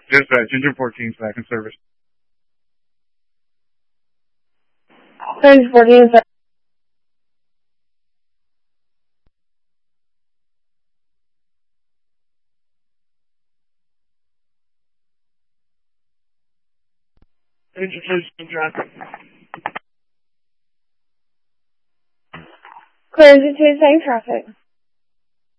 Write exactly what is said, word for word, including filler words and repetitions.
Dispatch, engine fourteen, back in service. Engine fourteen is Engine two, traffic. Clear engine two, same traffic.